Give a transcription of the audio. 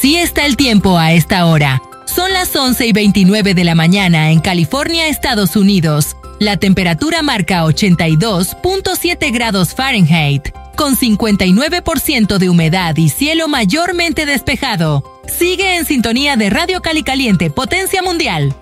Así está el tiempo a esta hora. Son las 11:29 de la mañana en California, Estados Unidos. La temperatura marca 82.7 grados Fahrenheit, con 59% de humedad y cielo mayormente despejado. Sigue en sintonía de Radio Cali Caliente, Potencia Mundial.